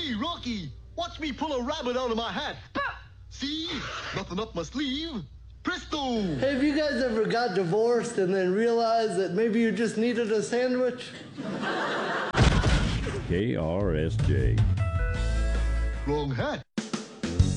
Hey, Rocky, watch me pull a rabbit out of my hat. See? Nothing up my sleeve. Presto! Hey, have you guys ever got divorced and then realized that maybe you just needed a sandwich? KRSJ. Wrong hat.